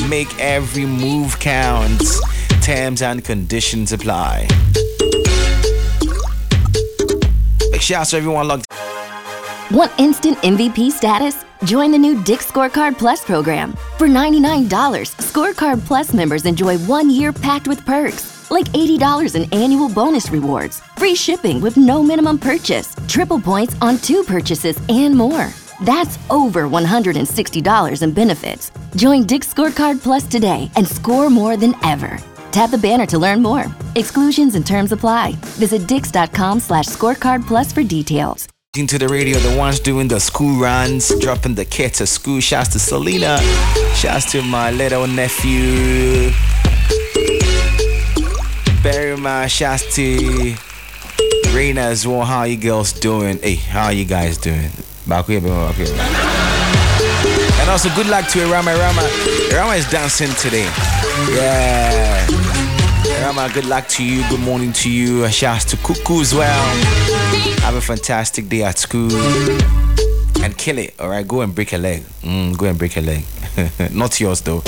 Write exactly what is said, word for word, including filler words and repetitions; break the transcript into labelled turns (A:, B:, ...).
A: make every move count. Terms and conditions apply. Big shout out to everyone logged.
B: Want instant M V P status? Join the new Dick's Scorecard Plus program. For ninety-nine dollars, Scorecard Plus members enjoy one year packed with perks, like eighty dollars in annual bonus rewards, free shipping with no minimum purchase, triple points on two purchases, and more. That's over one hundred sixty dollars in benefits. Join Dick's Scorecard Plus today and score more than ever. Tap the banner to learn more. Exclusions and terms apply. Visit dix.com slash scorecard plus for details.
A: To the radio, the ones doing the school runs, dropping the kids to school. Shouts to Selena. Shouts to my little nephew. Very much. Shouts to Raina as well. How you girls doing? Hey, how are you guys doing? Back here, back here. And also good luck to Rama. Rama. Rama is dancing today. Yeah. Rama, good luck to you. Good morning to you. Shouts to Cuckoo as well. Have a fantastic day at school. And kill it. Alright, go and break a leg. Mm, go and break a leg. Not yours though.